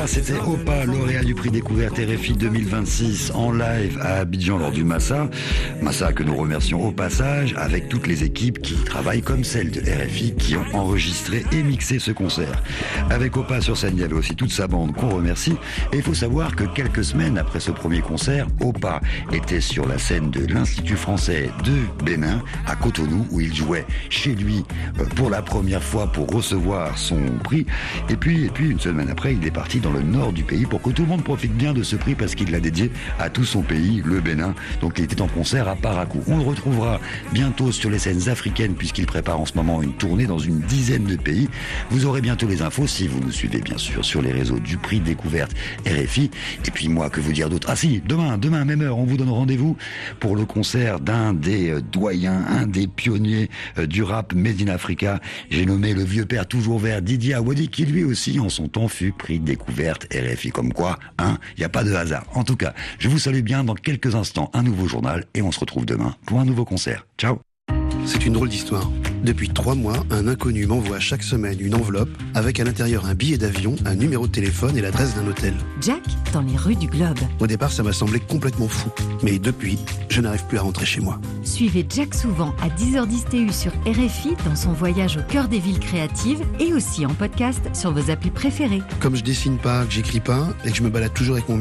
c'était Opa, lauréat du prix découverte RFI 2026 en live à Abidjan lors du Massa. Massa que nous remercions au passage avec toutes les équipes qui travaillent comme celle de RFI qui ont enregistré et mixé ce concert. Avec Opa sur scène, il y avait aussi toute sa bande qu'on remercie. Et il faut savoir que quelques semaines après ce premier concert, Opa était sur la scène de l'Institut français de Bénin à Cotonou où il jouait chez lui pour la première fois pour recevoir son prix. Et puis une semaine après, il est parti dans le nord du pays pour que tout le monde profite bien de ce prix parce qu'il l'a dédié à tout son pays, le Bénin. Donc il était en concert à Parakou. On le retrouvera bientôt sur les scènes africaines puisqu'il prépare en ce moment une tournée dans une dizaine de pays. Vous aurez bientôt les infos si vous nous suivez bien sûr sur les réseaux du prix découverte RFI. Et puis moi, que vous dire d'autre ? Ah si, demain, même heure, on vous donne rendez-vous pour le concert d'un des doyens, un des pionniers du rap Made in Africa. J'ai nommé le vieux père toujours vert Didier Awadi qui lui aussi en son temps fut prix découverte RFI. Comme quoi, il n'y a pas de hasard. En tout cas, je vous salue bien dans quelques instants, un nouveau journal et on se retrouve demain pour un nouveau concert. Ciao. C'est une drôle d'histoire. Depuis 3 mois, un inconnu m'envoie chaque semaine une enveloppe avec à l'intérieur un billet d'avion, un numéro de téléphone et l'adresse d'un hôtel. Jack, dans les rues du Globe. Au départ, ça m'a semblé complètement fou. Mais depuis, je n'arrive plus à rentrer chez moi. Suivez Jack souvent à 10h10 TU sur RFI dans son voyage au cœur des villes créatives et aussi en podcast sur vos applis préférées. Comme je dessine pas, que j'écris pas et que je me balade toujours avec mon